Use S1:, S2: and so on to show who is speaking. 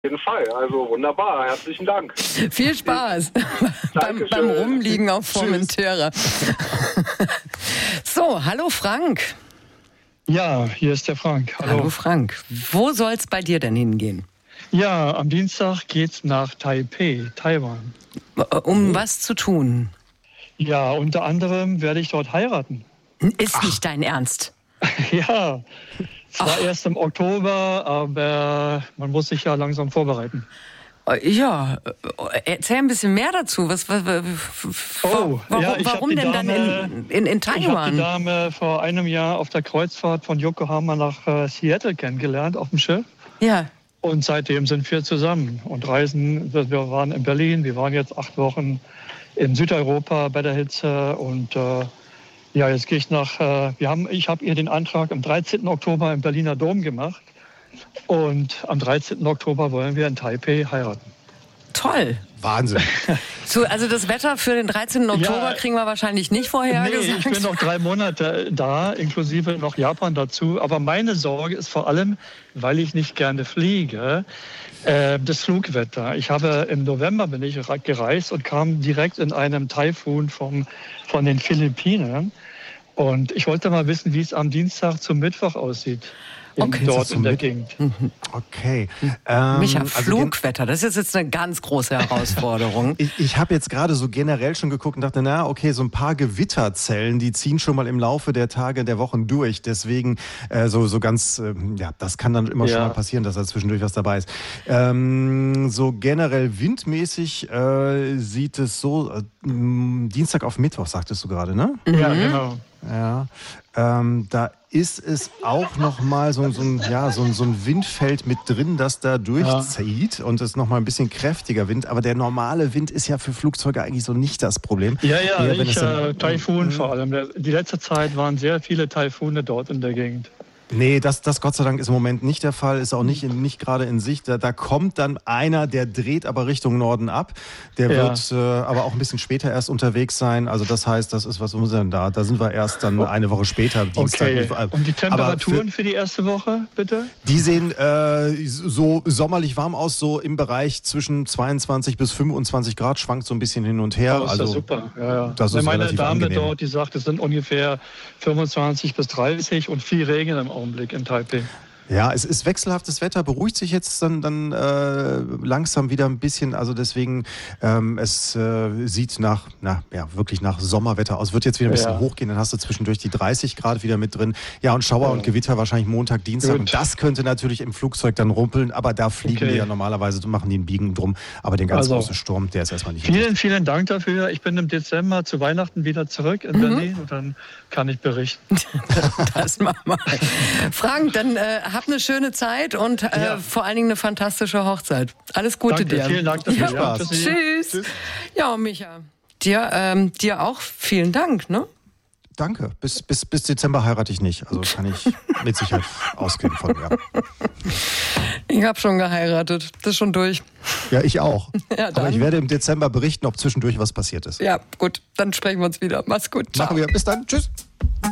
S1: jeden Fall, also wunderbar, herzlichen Dank.
S2: Viel Spaß beim Rumliegen auf Formentera. So, hallo Frank.
S3: Ja, hier ist der Frank.
S2: Hallo Frank. Wo soll's bei dir denn hingehen?
S3: Ja, am Dienstag geht's nach Taipei, Taiwan.
S2: Um was zu tun?
S3: Ja, unter anderem werde ich dort heiraten.
S2: Ist nicht dein Ernst?
S3: Ja, zwar erst im Oktober, aber man muss sich ja langsam vorbereiten.
S2: Ja, erzähl ein bisschen mehr dazu. Warum denn dann in Taiwan?
S3: Ich habe die Dame vor einem Jahr auf der Kreuzfahrt von Yokohama nach Seattle kennengelernt, auf dem Schiff.
S2: Ja.
S3: Und seitdem sind wir zusammen und reisen. Wir waren in Berlin, wir waren jetzt 8 Wochen in Südeuropa bei der Hitze und jetzt gehe ich ich habe ihr den Antrag am 13. Oktober im Berliner Dom gemacht und am 13. Oktober wollen wir in Taipei heiraten.
S2: Toll.
S4: Wahnsinn.
S2: So, also das Wetter für den 13. Oktober kriegen wir wahrscheinlich nicht vorhergesagt.
S3: Nee, ich bin noch 3 Monate da, inklusive noch Japan dazu. Aber meine Sorge ist vor allem, weil ich nicht gerne fliege, das Flugwetter. Im November bin ich gereist und kam direkt in einem Taifun von den Philippinen. Und ich wollte mal wissen, wie es am Dienstag zum Mittwoch aussieht. Dort in der Gegend.
S4: Okay.
S2: Micha, Flugwetter, das ist jetzt eine ganz große Herausforderung.
S4: Ich habe jetzt gerade so generell schon geguckt und dachte, so ein paar Gewitterzellen, die ziehen schon mal im Laufe der Tage, der Wochen durch. Deswegen das kann dann immer schon mal passieren, dass da zwischendurch was dabei ist. So generell windmäßig sieht es so, Dienstag auf Mittwoch, sagtest du gerade, ne?
S3: Ja, genau.
S4: Ja, da ist es auch nochmal so ein Windfeld mit drin, das da durchzieht und es ist nochmal ein bisschen kräftiger Wind. Aber der normale Wind ist ja für Flugzeuge eigentlich so nicht das Problem.
S3: Taifun vor allem. Die letzte Zeit waren sehr viele Taifune dort in der Gegend.
S4: Nee, das Gott sei Dank ist im Moment nicht der Fall, ist auch nicht gerade in Sicht. Da kommt dann einer, der dreht aber Richtung Norden ab. Der wird aber auch ein bisschen später erst unterwegs sein. Also das heißt, was ist denn da? Da sind wir erst dann eine Woche später, Dienstag.
S3: Okay. Und die Temperaturen für die erste Woche, bitte?
S4: Die sehen so sommerlich warm aus, so im Bereich zwischen 22 bis 25 Grad, schwankt so ein bisschen hin und her.
S3: Das ist also super. Ja.
S4: Das ist
S3: meine Dame
S4: angenehm.
S3: Dort, die sagt, es sind ungefähr 25 bis 30 und viel Regen im Augenblick in Taipei.
S4: Ja, es ist wechselhaftes Wetter, beruhigt sich jetzt dann langsam wieder ein bisschen. Also deswegen, es sieht wirklich nach Sommerwetter aus. Wird jetzt wieder ein bisschen hochgehen, dann hast du zwischendurch die 30 Grad wieder mit drin. Ja, und Schauer und Gewitter wahrscheinlich Montag, Dienstag. Gut. Und das könnte natürlich im Flugzeug dann rumpeln, aber da fliegen die ja normalerweise, machen die einen Biegen drum. Aber den ganz großen Sturm, der ist erstmal nicht.
S3: Vielen Dank dafür. Ich bin im Dezember zu Weihnachten wieder zurück in Berlin und dann kann ich berichten.
S2: Das machen wir. Frank, dann hab eine schöne Zeit und vor allen Dingen eine fantastische Hochzeit. Alles Gute dir.
S3: Vielen Dank dafür.
S2: Ja, Tschüss. Ja, Micha, dir auch vielen Dank, ne?
S4: Danke. Bis Dezember heirate ich nicht. Also kann ich mit Sicherheit ausgehen von mir.
S2: Ich habe schon geheiratet. Das ist schon durch.
S4: Ja, ich auch.
S2: Ja,
S4: aber ich werde im Dezember berichten, ob zwischendurch was passiert ist.
S2: Ja, gut. Dann sprechen wir uns wieder. Mach's gut.
S4: Ciao. Machen wir. Bis dann. Tschüss.